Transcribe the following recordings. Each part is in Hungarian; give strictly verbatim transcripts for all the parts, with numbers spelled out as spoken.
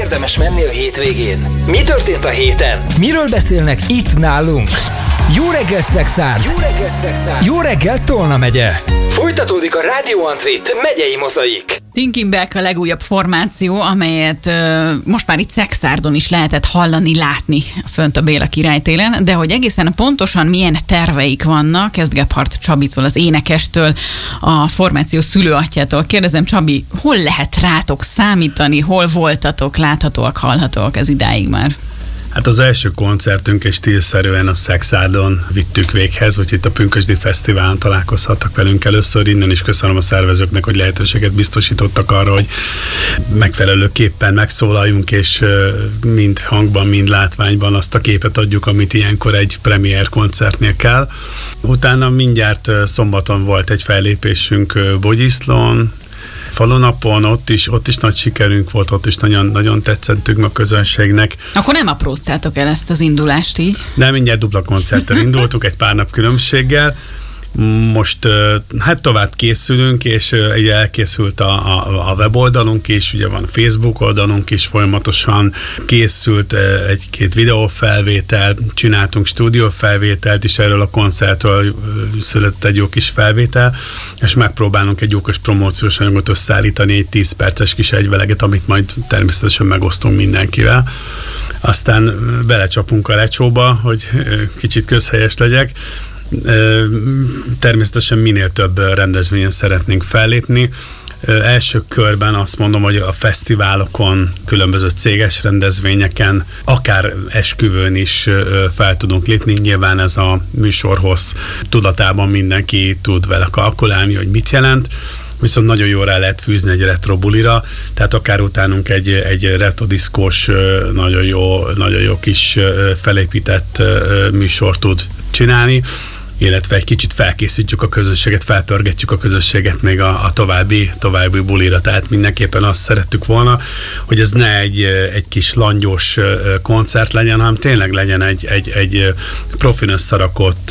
érdemes menni a hétvégén? Mi történt a héten? Miről beszélnek itt nálunk? Jó reggelt, Szexárd! Jó reggelt, Szexárd! Jó reggelt, Tolna megye! Folytatódik a Radio Antrit megyei mozaik. Thinking Back a legújabb formáció, amelyet uh, most már itt Szexárdon is lehetett hallani, látni fönt a Béla királytéren, de hogy egészen pontosan milyen terveik vannak, kezd Gebhardt Csabitól, az énekestől, a formáció szülőatyjától. Kérdezem, Csabi, hol lehet rátok számítani, hol voltatok, láthatóak, hallhatóak ez idáig már? Hát az első koncertünk és stílszerűen a Szexárdon vittük véghez, úgyhogy itt a Pünkösdi Fesztiválon találkozhattak velünk először. Innen is köszönöm a szervezőknek, hogy lehetőséget biztosítottak arra, hogy megfelelőképpen megszólaljunk, és mind hangban, mind látványban azt a képet adjuk, amit ilyenkor egy premier koncertnél kell. Utána mindjárt szombaton volt egy fellépésünk Bogyiszlón, falunapon, ott is, ott is nagy sikerünk volt, ott is nagyon, nagyon tetszettünk a közönségnek. Akkor nem apróztátok el ezt az indulást így? Nem, mindjárt dupla koncerttel indultunk, egy pár nap különbséggel. Most hát tovább készülünk, és ugye elkészült a, a, a weboldalunk is, ugye van a Facebook oldalunk is, folyamatosan készült egy-két videófelvétel, csináltunk stúdiófelvételt is, erről a koncertről született egy jó kis felvétel, és megpróbálunk egy jókos promóciós anyagot összeállítani, egy tíz perces kis egyveleget, amit majd természetesen megosztunk mindenkivel. Aztán belecsapunk a lecsóba, hogy kicsit közhelyes legyek. Természetesen minél több rendezvényen szeretnénk fellépni. Első körben azt mondom, hogy a fesztiválokon, különböző céges rendezvényeken, akár esküvőn is fel tudunk lépni. Nyilván ez a műsorhoz tudatában mindenki tud vele kalkulálni, hogy mit jelent. Viszont nagyon jól rá lehet fűzni egy retro bulira, tehát akár utánunk egy, egy retro diszkós, nagyon jó, nagyon jó kis felépített műsort tud csinálni, illetve egy kicsit felkészítjük a közönséget, felpörgetjük a közönséget még a, a további, további bulira, tehát mindenképpen azt szerettük volna, hogy ez ne egy, egy kis langyos koncert legyen, hanem tényleg legyen egy, egy, egy profin összerakott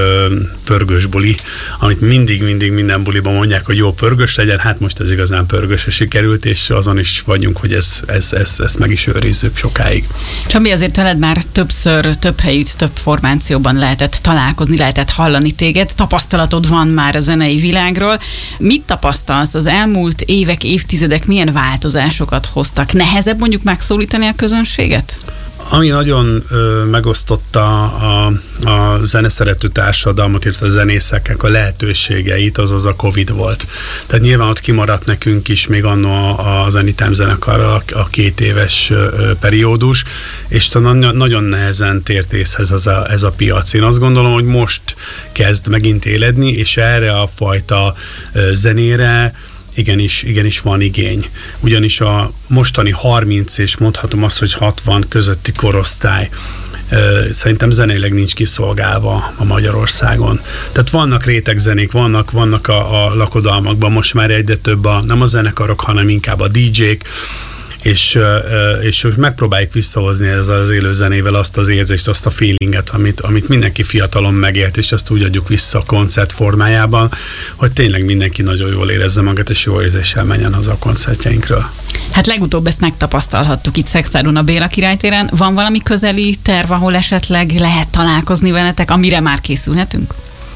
pörgős buli, amit mindig-mindig minden buliban mondják, hogy jó pörgős legyen, hát most ez igazán pörgősre sikerült, és azon is vagyunk, hogy ez, ez, ez, ezt meg is őrizzük sokáig. Csabi, azért veled már többször, több helyütt, több formációban lehetett találkozni, lehetett hallani téged, tapasztalatod van már a zenei világról. Mit tapasztalsz? Az elmúlt évek, évtizedek milyen változásokat hoztak? Nehezebb mondjuk megszólítani a közönséget? Ami nagyon ö, megosztotta a, a zeneszerető társadalmat, illetve a zenészeknek a lehetőségeit, az az a Covid volt. Tehát nyilván ott kimaradt nekünk is még annó az Anytime zenekarral a, a két éves ö, periódus, és talán nagyon nehezen tért észhez ez a, ez a piac. Én azt gondolom, hogy most kezd megint éledni, és erre a fajta ö, zenére Igenis, igenis van igény. Ugyanis a mostani harminc és mondhatom azt, hogy hatvan közötti korosztály szerintem zeneileg nincs kiszolgálva a Magyarországon. Tehát vannak rétegzenék, vannak, vannak a, a lakodalmakban most már egyre több a, nem a zenekarok, hanem inkább a dé jék, és, és megpróbáljuk visszahozni ezzel az élő zenével azt az érzést, azt a feelinget, amit, amit mindenki fiatalon megélt, és ezt úgy adjuk vissza a koncert formájában, hogy tényleg mindenki nagyon jól érezze magát, és jó érzéssel menjen haza a koncertjeinkről. Hát legutóbb ezt megtapasztalhattuk itt Szexárdon a Béla királytéren. Van valami közeli terv, ahol esetleg lehet találkozni veletek, amire már készülhetünk?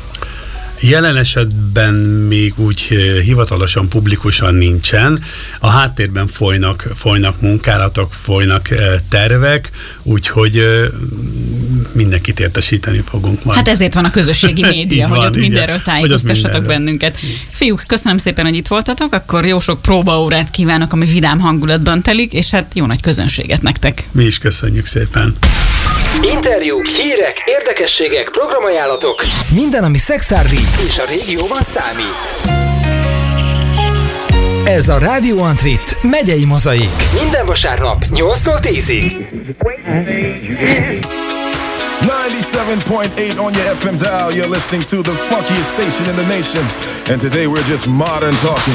Jelen esetben még úgy hivatalosan, publikusan nincsen. A háttérben folynak, folynak munkálatok, folynak tervek, úgyhogy mindenkit értesíteni fogunk majd. Hát ezért van a közösségi média, hogy van, ott mindenről tájékoztassatok bennünket. Fiúk, köszönöm szépen, hogy itt voltatok, akkor jó sok próbaórát kívánok, ami vidám hangulatban telik, és hát jó nagy közönséget nektek. Mi is köszönjük szépen. Interjúk, hírek, érdekességek, programajánlatok. Minden, ami szexárdi és a régióban számít. Ez a Radio Antrit megyei mozaik. Minden vasárnap nyolctól tízig. ninety-seven point eight on your F M dial. You're listening to the funkiest station in the nation. And today we're just modern talking.